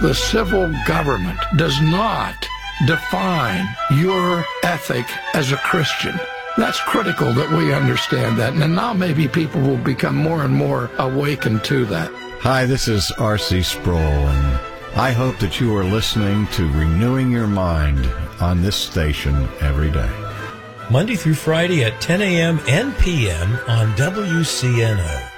The civil government does not define your ethic as a Christian. That's critical that we understand that. And now maybe people will become more and more awakened to that. Hi, this is R.C. Sproul, and I hope that you are listening to Renewing Your Mind on this station every day. Monday through Friday at 10 a.m. and p.m. on WCNO.